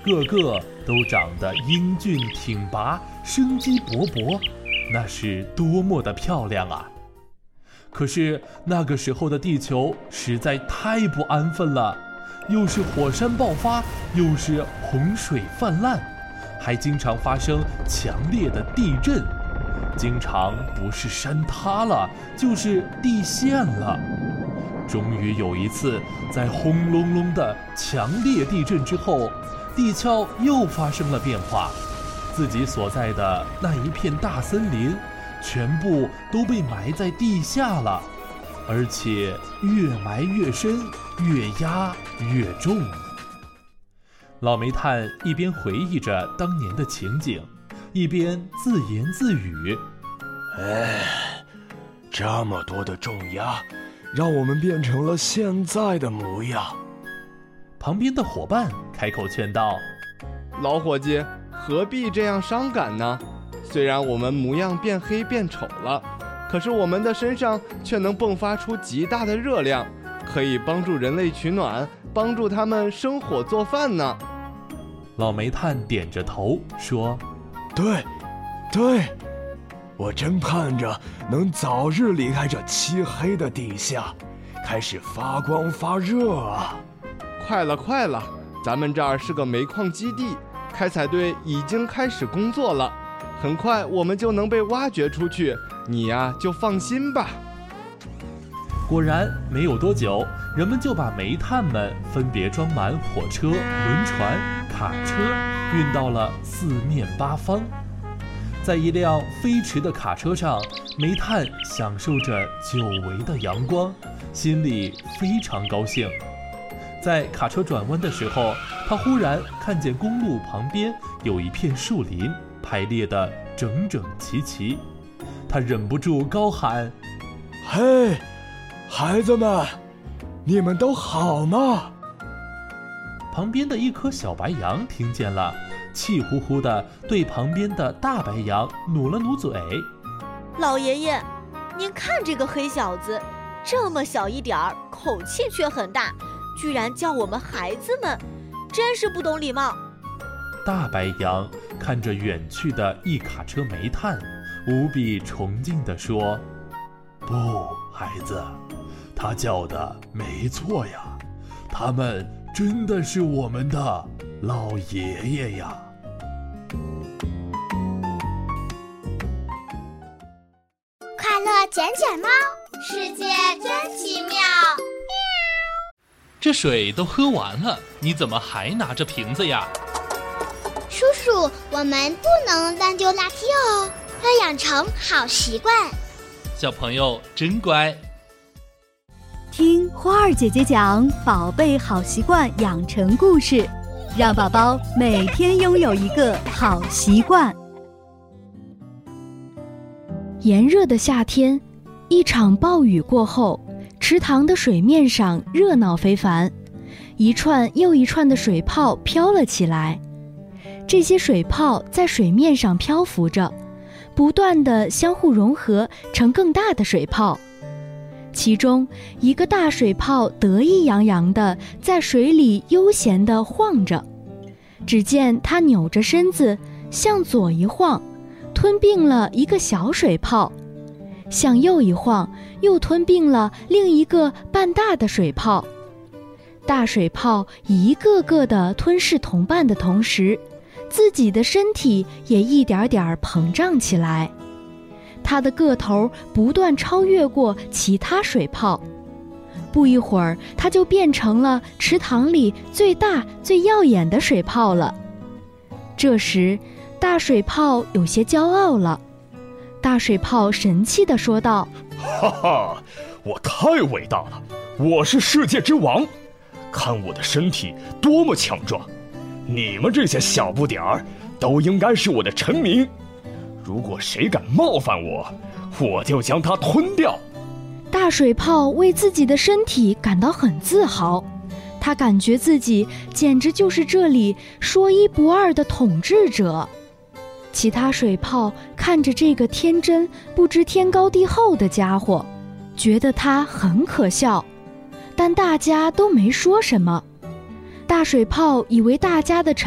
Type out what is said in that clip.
个个都长得英俊挺拔，生机勃勃，那是多么的漂亮啊！可是那个时候的地球实在太不安分了，又是火山爆发，又是洪水泛滥，还经常发生强烈的地震，经常不是山塌了，就是地陷了。终于有一次，在轰隆隆的强烈地震之后，地壳又发生了变化，自己所在的那一片大森林全部都被埋在地下了，而且越埋越深，越压越重。老煤炭一边回忆着当年的情景，一边自言自语： 这么多的重压，让我们变成了现在的模样。 旁边的伙伴开口劝道： 老伙计，何必这样伤感呢？虽然我们模样变黑变丑了，可是我们的身上却能迸发出极大的热量，可以帮助人类取暖，帮助他们生火做饭呢。 老煤炭点着头说： 对，我真盼着能早日离开这漆黑的地下，开始发光发热啊！ 快了，咱们这儿是个煤矿基地，开采队已经开始工作了，很快我们就能被挖掘出去，你呀就放心吧。 果然没有多久，人们就把煤炭们分别装满火车、轮船、卡车，运到了四面八方。在一辆飞驰的卡车上，煤炭享受着久违的阳光，心里非常高兴。在卡车转弯的时候，他忽然看见公路旁边有一片树林，排列得整整齐齐。他忍不住高喊： 嘿，孩子们，你们都好吗？ 旁边的一颗小白羊听见了，气呼呼地对旁边的大白羊努了努嘴： 老爷爷，您看这个黑小子，这么小一点儿，口气却很大，居然叫我们孩子们，真是不懂礼貌。 大白羊看着远去的一卡车煤炭，无比崇敬地说：不，孩子，他叫的没错呀，他们真的是我们的老爷爷呀。 快乐捡捡猫，世界真奇妙。 这水都喝完了，你怎么还拿着瓶子呀？ 叔叔，我们不能乱丢垃圾哦，要养成好习惯。 小朋友真乖。 听花儿姐姐讲宝贝好习惯养成故事，让宝宝每天拥有一个好习惯。 炎热的夏天，一场暴雨过后，池塘的水面上热闹非凡，一串又一串的水泡飘了起来。这些水泡在水面上漂浮着，不断地相互融合成更大的水泡。其中一个大水泡得意洋洋地在水里悠闲地晃着，只见它扭着身子向左一晃，吞并了一个小水泡，向右一晃，又吞并了另一个半大的水泡。大水泡一个个地吞噬同伴的同时，自己的身体也一点点膨胀起来。它的个头不断超越过其他水泡，不一会儿，它就变成了池塘里最大最耀眼的水泡了。这时，大水泡有些骄傲了。大水泡神气地说道： 哈哈，我太伟大了，我是世界之王，看我的身体多么强壮，你们这些小不点儿都应该是我的臣民，如果谁敢冒犯我，我就将他吞掉。 大水泡为自己的身体感到很自豪，他感觉自己简直就是这里说一不二的统治者。其他水泡看着这个天真不知天高地厚的家伙，觉得他很可笑，但大家都没说什么。大水泡以为大家的